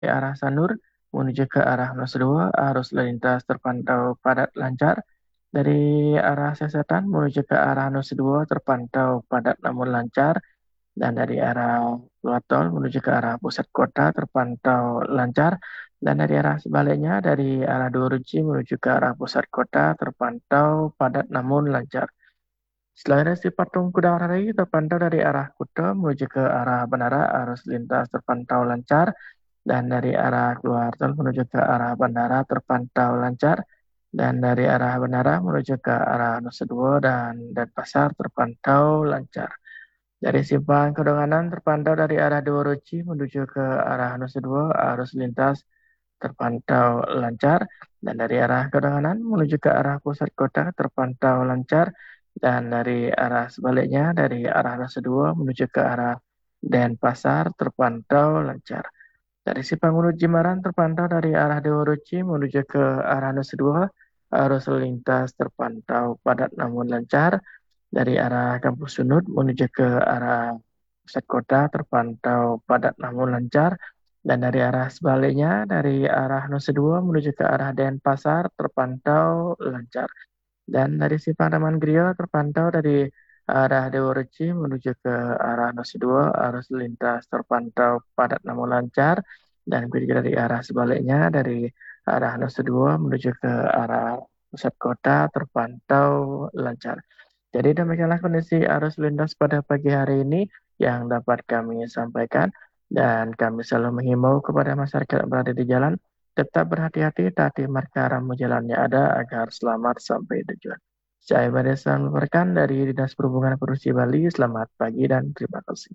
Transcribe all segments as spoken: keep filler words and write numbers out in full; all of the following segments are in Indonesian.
arah Sanur menuju ke arah Nusa Dua, arus lalu lintas terpantau padat lancar. Dari arah Sesetan menuju ke arah Nusa Dua terpantau padat namun lancar. Dan dari arah luar tol menuju ke arah pusat kota terpantau lancar. Dan dari arah sebaliknya dari arah Dua Ruji menuju ke arah pusat kota terpantau padat namun lancar. Selain dari Patung Kuda Rai terpantau dari arah Kuta menuju ke arah Bandara, arus lintas terpantau lancar. Dan dari arah keluar tol menuju ke arah bandara terpantau lancar. Dan dari arah bandara menuju ke arah Nusa Dua dan Denpasar terpantau lancar. Dari Simpang Kedonganan terpantau dari arah Dua Ruci menuju ke arah Nusa Dua, arus lintas terpantau lancar. Dan dari arah Kedonganan menuju ke arah pusat kota terpantau lancar. Dan dari arah sebaliknya dari arah Nusa Dua menuju ke arah Denpasar terpantau lancar. Dari Simpang Gunung Jimbaran terpantau dari arah Dewa Ruci menuju ke arah Nusa Dua, arus lalu lintas terpantau padat namun lancar. Dari arah Kampus Sunut menuju ke arah pusat kota terpantau padat namun lancar. Dan dari arah sebaliknya dari arah Nusa Dua menuju ke arah Denpasar terpantau lancar. Dan dari Simpang Taman Griyo terpantau dari arah Dewa Ruci menuju ke arah Nusa Dua, arus lintas terpantau padat namun lancar. Dan begitu dari arah sebaliknya dari arah Nusa Dua menuju ke arah pusat kota terpantau lancar. Jadi demikianlah kondisi arus lintas pada pagi hari ini yang dapat kami sampaikan. Dan kami selalu menghimbau kepada masyarakat yang berada di jalan tetap berhati-hati, taati marka rambu jalannya ada agar selamat sampai tujuan. Saya Badesan melaporkan dari Dinas Perhubungan Provinsi Bali. Selamat pagi dan terima kasih.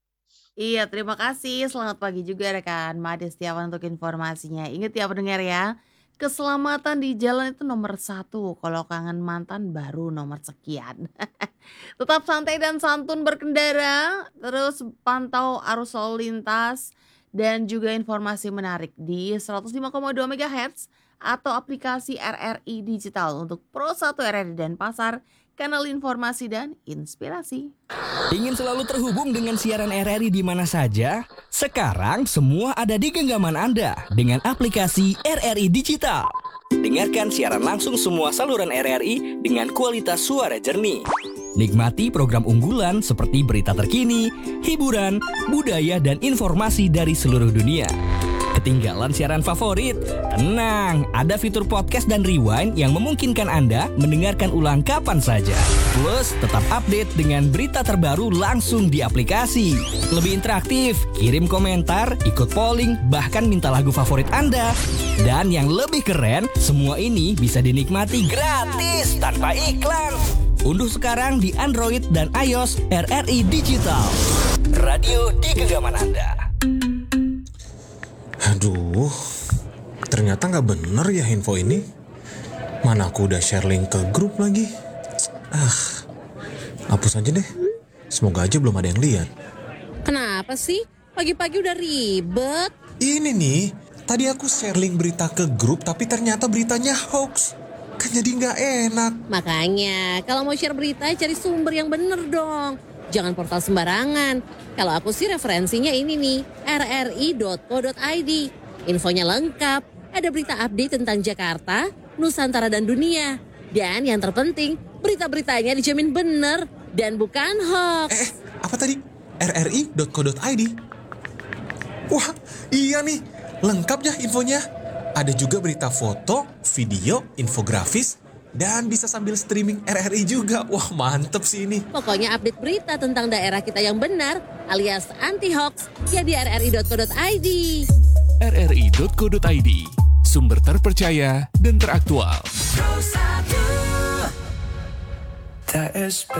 Iya, terima kasih. Selamat pagi juga rekan Made Setiawan untuk informasinya. Ingat ya pendengar ya, keselamatan di jalan itu nomor satu. Kalau kangen mantan baru nomor sekian. Tetap santai dan santun berkendara, terus pantau arus lalu lintas dan juga informasi menarik di seratus lima koma dua megahertz atau aplikasi R R I Digital untuk Pro satu R R I Denpasar, kanal informasi dan inspirasi. Ingin selalu terhubung dengan siaran R R I di mana saja? Sekarang semua ada di genggaman Anda dengan aplikasi R R I Digital. Dengarkan siaran langsung semua saluran R R I dengan kualitas suara jernih. Nikmati program unggulan seperti berita terkini, hiburan, budaya, dan informasi dari seluruh dunia. Ketinggalan siaran favorit? Tenang, ada fitur podcast dan rewind yang memungkinkan Anda mendengarkan ulang kapan saja. Plus, tetap update dengan berita terbaru langsung di aplikasi. Lebih interaktif, kirim komentar, ikut polling, bahkan minta lagu favorit Anda. Dan yang lebih keren, semua ini bisa dinikmati gratis tanpa iklan. Unduh sekarang di Android dan iOS R R I Digital. Radio di genggaman Anda. Aduh, ternyata nggak bener ya info ini. Mana aku udah share link ke grup lagi. Ah, hapus aja deh. Semoga aja belum ada yang lihat. Kenapa sih? Pagi-pagi udah ribet. Ini nih, tadi aku share link berita ke grup tapi ternyata beritanya hoax. Kan jadi nggak enak. Makanya, kalau mau share berita cari sumber yang bener dong. Jangan portal sembarangan. Kalau aku sih referensinya ini nih, r r i dot co dot i d. Infonya lengkap, ada berita update tentang Jakarta, Nusantara dan dunia. Dan yang terpenting, berita-beritanya dijamin bener dan bukan hoax. Eh, apa tadi? r r i dot co dot i d. Wah, iya nih, lengkap ya infonya. Ada juga berita foto, video, infografis, dan bisa sambil streaming R R I juga. Wah, mantep sih ini. Pokoknya update berita tentang daerah kita yang benar alias anti-hoax ya di r r i dot co dot i d. r r i dot co dot i d, sumber terpercaya dan teraktual.